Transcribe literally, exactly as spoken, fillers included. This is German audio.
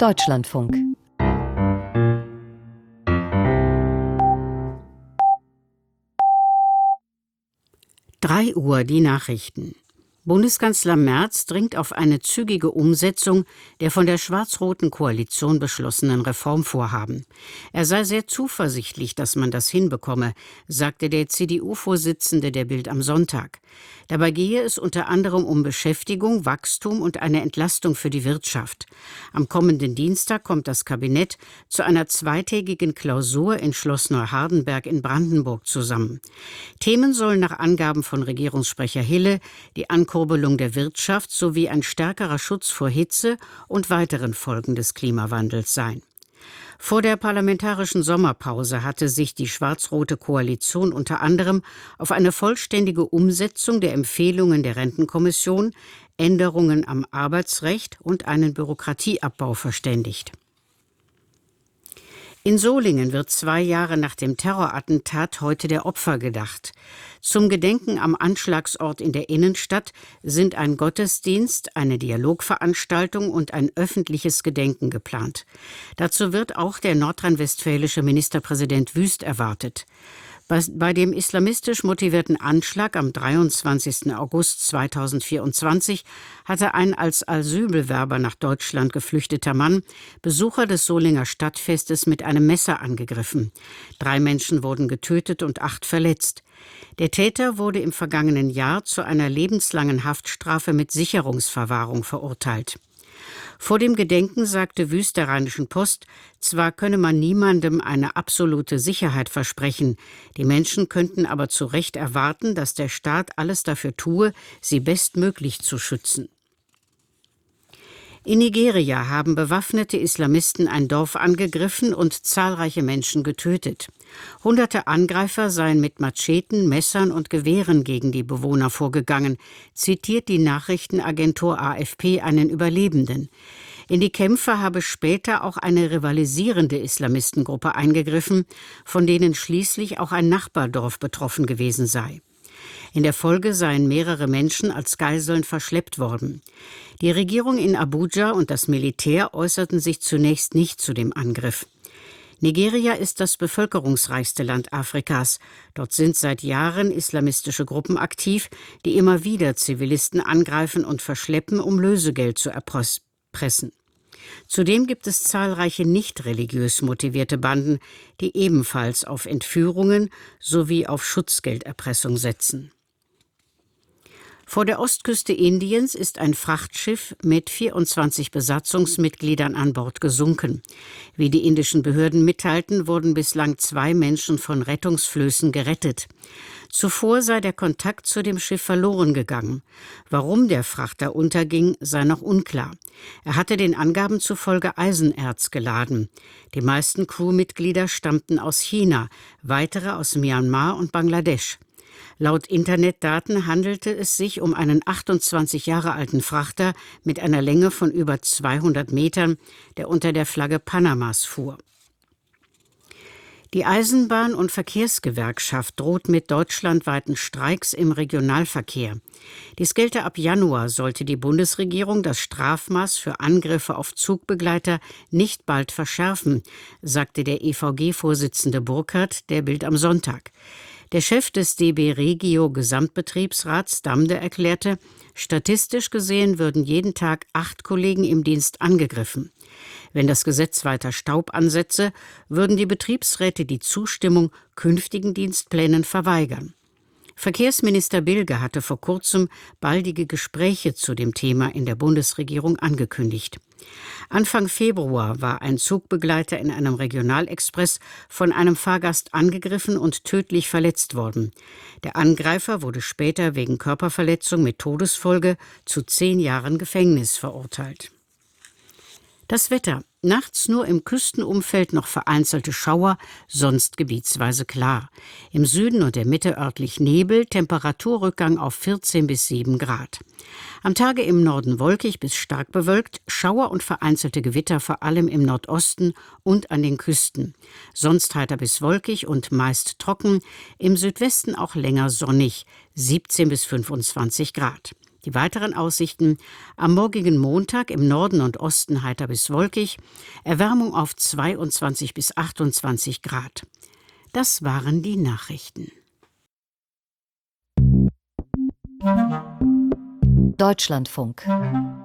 Deutschlandfunk. drei Uhr die Nachrichten. Bundeskanzler Merz dringt auf eine zügige Umsetzung der von der schwarz-roten Koalition beschlossenen Reformvorhaben. Er sei sehr zuversichtlich, dass man das hinbekomme, sagte der C D U-Vorsitzende der Bild am Sonntag. Dabei gehe es unter anderem um Beschäftigung, Wachstum und eine Entlastung für die Wirtschaft. Am kommenden Dienstag kommt das Kabinett zu einer zweitägigen Klausur in Schloss Neuhardenberg in Brandenburg zusammen. Themen sollen nach Angaben von Regierungssprecher Hille die Ankurbelung der Wirtschaft sowie ein stärkerer Schutz vor Hitze und weiteren Folgen des Klimawandels sein. Vor der parlamentarischen Sommerpause hatte sich die schwarz-rote Koalition unter anderem auf eine vollständige Umsetzung der Empfehlungen der Rentenkommission, Änderungen am Arbeitsrecht und einen Bürokratieabbau verständigt. In Solingen wird zwei Jahre nach dem Terrorattentat heute der Opfer gedacht. Zum Gedenken am Anschlagsort in der Innenstadt sind ein Gottesdienst, eine Dialogveranstaltung und ein öffentliches Gedenken geplant. Dazu wird auch der nordrhein-westfälische Ministerpräsident Wüst erwartet. Bei dem islamistisch motivierten Anschlag am dreiundzwanzigsten August zweitausendvierundzwanzig hatte ein als Asylbewerber nach Deutschland geflüchteter Mann Besucher des Solinger Stadtfestes mit einem Messer angegriffen. Drei Menschen wurden getötet und acht verletzt. Der Täter wurde im vergangenen Jahr zu einer lebenslangen Haftstrafe mit Sicherungsverwahrung verurteilt. Vor dem Gedenken sagte Wüst der Rheinischen Post, zwar könne man niemandem eine absolute Sicherheit versprechen, die Menschen könnten aber zu Recht erwarten, dass der Staat alles dafür tue, sie bestmöglich zu schützen. In Nigeria haben bewaffnete Islamisten ein Dorf angegriffen und zahlreiche Menschen getötet. Hunderte Angreifer seien mit Macheten, Messern und Gewehren gegen die Bewohner vorgegangen, zitiert die Nachrichtenagentur A F P einen Überlebenden. In die Kämpfe habe später auch eine rivalisierende Islamistengruppe eingegriffen, von denen schließlich auch ein Nachbardorf betroffen gewesen sei. In der Folge seien mehrere Menschen als Geiseln verschleppt worden. Die Regierung in Abuja und das Militär äußerten sich zunächst nicht zu dem Angriff. Nigeria ist das bevölkerungsreichste Land Afrikas. Dort sind seit Jahren islamistische Gruppen aktiv, die immer wieder Zivilisten angreifen und verschleppen, um Lösegeld zu erpressen. Zudem gibt es zahlreiche nicht religiös motivierte Banden, die ebenfalls auf Entführungen sowie auf Schutzgelderpressung setzen. Vor der Ostküste Indiens ist ein Frachtschiff mit vierundzwanzig Besatzungsmitgliedern an Bord gesunken. Wie die indischen Behörden mitteilten, wurden bislang zwei Menschen von Rettungsflößen gerettet. Zuvor sei der Kontakt zu dem Schiff verloren gegangen. Warum der Frachter unterging, sei noch unklar. Er hatte den Angaben zufolge Eisenerz geladen. Die meisten Crewmitglieder stammten aus China, weitere aus Myanmar und Bangladesch. Laut Internetdaten handelte es sich um einen achtundzwanzig Jahre alten Frachter mit einer Länge von über zweihundert Metern, der unter der Flagge Panamas fuhr. Die Eisenbahn- und Verkehrsgewerkschaft droht mit deutschlandweiten Streiks im Regionalverkehr. Dies gelte ab Januar, sollte die Bundesregierung das Strafmaß für Angriffe auf Zugbegleiter nicht bald verschärfen, sagte der E V G-Vorsitzende Burkhardt der Bild am Sonntag. Der Chef des D B Regio Gesamtbetriebsrats Damde erklärte, statistisch gesehen würden jeden Tag acht Kollegen im Dienst angegriffen. Wenn das Gesetz weiter Staub ansetze, würden die Betriebsräte die Zustimmung künftigen Dienstplänen verweigern. Verkehrsminister Bilge hatte vor kurzem baldige Gespräche zu dem Thema in der Bundesregierung angekündigt. Anfang Februar war ein Zugbegleiter in einem Regionalexpress von einem Fahrgast angegriffen und tödlich verletzt worden. Der Angreifer wurde später wegen Körperverletzung mit Todesfolge zu zehn Jahren Gefängnis verurteilt. Das Wetter. Nachts nur im Küstenumfeld noch vereinzelte Schauer, sonst gebietsweise klar. Im Süden und der Mitte örtlich Nebel, Temperaturrückgang auf vierzehn bis sieben Grad. Am Tage im Norden wolkig bis stark bewölkt, Schauer und vereinzelte Gewitter vor allem im Nordosten und an den Küsten. Sonst heiter bis wolkig und meist trocken, im Südwesten auch länger sonnig, siebzehn bis fünfundzwanzig Grad. Die weiteren Aussichten: am morgigen Montag im Norden und Osten heiter bis wolkig, Erwärmung auf zweiundzwanzig bis achtundzwanzig Grad. Das waren die Nachrichten. Deutschlandfunk